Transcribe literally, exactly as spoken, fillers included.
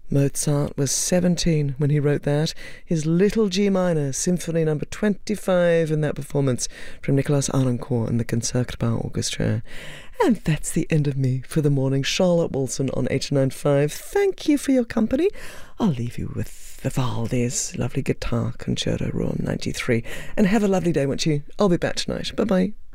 Mozart was seventeen when he wrote that. His Little G Minor, Symphony number twenty-five, in that performance from Nicolas Arnoncourt and the Concertgebouw Orchestra. And that's the end of me for the morning. Charlotte Wilson on eight nine five. Thank you for your company. I'll leave you with Vivaldi's lovely guitar concerto, Rouen ninety-three. And have a lovely day, won't you? I'll be back tonight. Bye-bye.